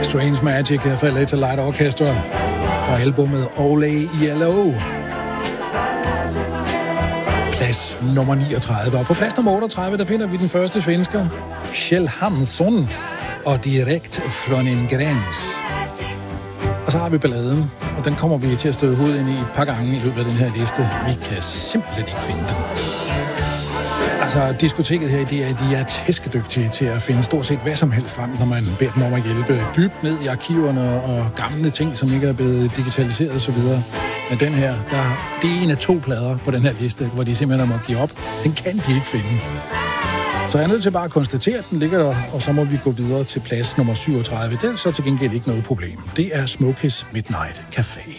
Strange Magic af Faletta Light Orchestra fra albumet All Yellow. Plads nummer 39. Og på plads nummer 38, der finder vi den første svensker, Kjell Hansson, og Direkt från en gräns. Og så har vi balladen, og den kommer vi til at støde hovedet ind i et par gange i løbet af den her liste. Vi kan simpelthen ikke finde den. Altså, diskoteket her i DR, de er tæskedygtige til at finde stort set hvad som helst frem, når man beder dem om at hjælpe dybt ned i arkiverne og gamle ting, som ikke er blevet digitaliseret osv. Men den her, det er en af 2 plader på den her liste, hvor de simpelthen må give op. Den kan de ikke finde. Så jeg er nødt til bare at konstatere, at den ligger der, og så må vi gå videre til plads nummer 37. Det er så til gengæld ikke noget problem. Det er Smokey's Midnight Café.